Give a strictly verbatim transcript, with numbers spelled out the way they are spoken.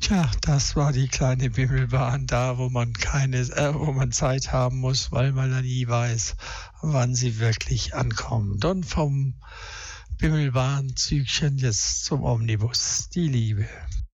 Tja, das war die kleine Bimmelbahn da, wo man keine äh, wo man Zeit haben muss, weil man ja nie weiß, wann sie wirklich ankommt. Und vom Bimmelbahnzügchen jetzt zum Omnibus, die Liebe.